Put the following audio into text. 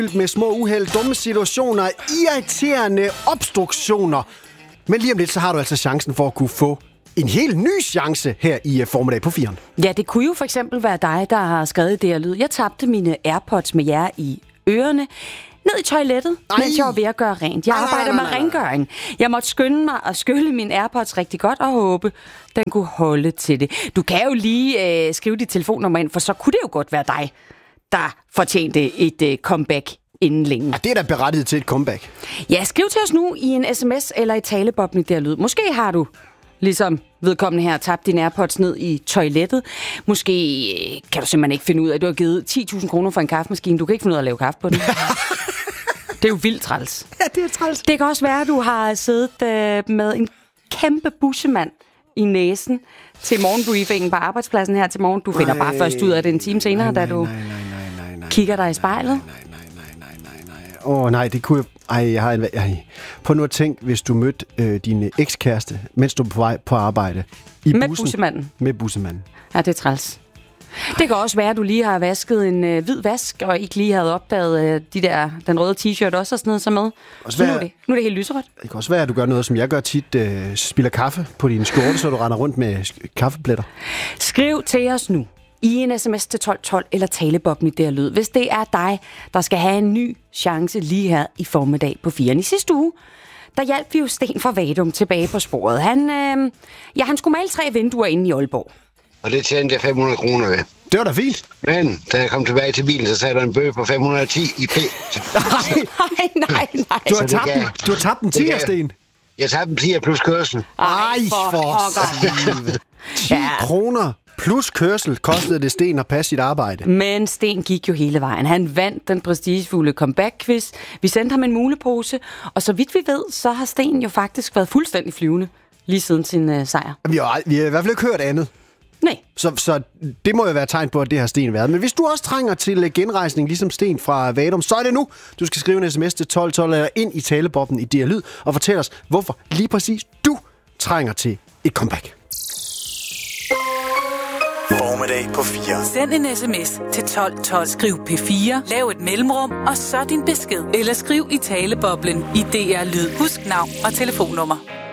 med små uheld, dumme situationer, irriterende obstruktioner. Men lige om lidt, så har du altså chancen for at kunne få en helt ny chance her i formiddag på 4'eren. Ja, det kunne jo for eksempel være dig, der har skrevet det her lyd. Jeg tabte mine AirPods med jer i ørerne ned i toilettet, mens jeg var ved at gøre rent. Jeg arbejder med rengøring. Jeg måtte skynde mig at skylle mine AirPods rigtig godt og håbe, den kunne holde til det. Du kan jo lige skrive dit telefonnummer ind, for så kunne det jo godt være dig, der fortjente et comeback inden længe. Ja, det er da berettiget til et comeback. Ja, skriv til os nu i en sms eller i taleboblen i det her lyd. Måske har du, ligesom vedkommende her, tabt dine AirPods ned i toilettet. Måske kan du simpelthen ikke finde ud af, at du har givet 10.000 kroner for en kaffemaskine. Du kan ikke finde ud af at lave kaffe på den. Det er jo vildt træls. Ja, det er træls. Det kan også være, at du har siddet med en kæmpe bussemand i næsen til morgenbriefingen på arbejdspladsen her til morgen. Du finder bare først ud af det en time senere, da du kigger dig i spejlet. Nej, det kunne jeg har på nu at tænke, hvis du mødte din ekskæreste, mens du er på vej på arbejde i med bussen. bussemanden. Med bussemanden. Ja, det er træls. Det kan også være, at du lige har vasket en hvid vask, og ikke lige havde opdaget den røde t-shirt også og sådan noget så med. Så nu er det helt lyserødt. Det kan også være, at du gør noget, som jeg gør tit, spilder kaffe på din skjorte, så du render rundt med kaffepletter. Skriv til os nu i en sms til 1212 eller talebobben i det her lyd, hvis det er dig, der skal have en ny chance lige her i formiddag på 4'eren. I sidste uge, der hjalp vi jo Sten fra Vadum tilbage på sporet. Han skulle male 3 vinduer inde i Aalborg. Og det tjente jeg 500 kroner ved. Det var da fint. Men da jeg kom tilbage til bilen, så sagde der en bøde på 510 i p. Nej. Du har tabt en 10'er, Sten. Jeg tabte en 10'er plus kørsel. Ej, for 10 kroner plus kørsel kostede det Sten at passe sit arbejde. Men Sten gik jo hele vejen. Han vandt den prestigefulde comeback-quiz. Vi sendte ham en mulepose, og så vidt vi ved, så har Sten jo faktisk været fuldstændig flyvende lige siden sin sejr. Vi har i hvert fald ikke hørt andet. Nej. Så det må jo være tegn på, at det har Sten været. Men hvis du også trænger til genrejsning, ligesom Sten fra Vadum, så er det nu. Du skal skrive en sms til 1212 eller ind i talebobben i DR Lyd og fortæl os, hvorfor lige præcis du trænger til et comeback. Formiddag på 4. Send en sms til 1212. Skriv P4, lav et mellemrum, og så din besked. Eller skriv i taleboblen i DR Lyd. Husk navn og telefonnummer.